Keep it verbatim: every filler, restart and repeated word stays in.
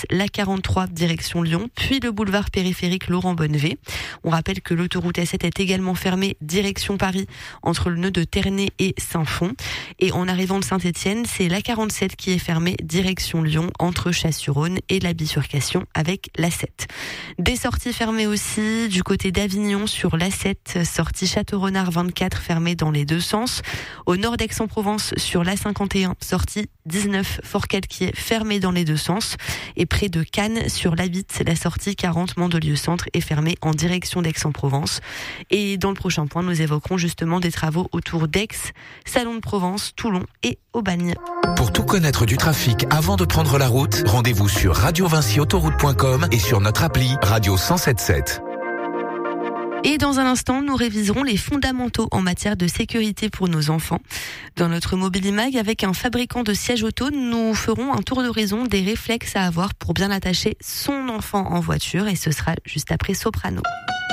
l'A quarante-trois direction Lyon, puis le boulevard périphérique Laurent Bonnevé. On rappelle que l'autoroute A sept est également fermée direction Paris entre le nœud de Ternay et Saint-Fond. Et en arrivant de Saint-Étienne, c'est l'A quarante-sept qui est fermée direction Lyon entre Chasse-sur-Rhône et la bifurcation avec l'A sept. Des sorties fermées aussi du côté d'Avignon sur l'A sept, sortie Château-Renard vingt-quatre fermée dans les deux sens. Au nord d'Aix-en-Provence sur l'A cinquante et un, sortie dix-neuf Fort-Calquier fermée dans les deux sens. Et près de Cannes sur l'A huit, la sortie quarante Mandelieu-Centre est fermée en direction d'Aix-en-Provence. Et dans le prochain point, nous évoquerons justement des travaux autour d'Aix, Salon de Provence, Toulon et Aubagne. Pour tout connaître du trafic avant de prendre la route, rendez-vous sur radio vinci autoroute point com et sur notre appli Radio cent soixante-dix-sept sept. Et dans un instant, nous réviserons les fondamentaux en matière de sécurité pour nos enfants. Dans notre Mobilimag, avec un fabricant de sièges auto, nous ferons un tour d'horizon des réflexes à avoir pour bien attacher son enfant en voiture, et ce sera juste après Soprano.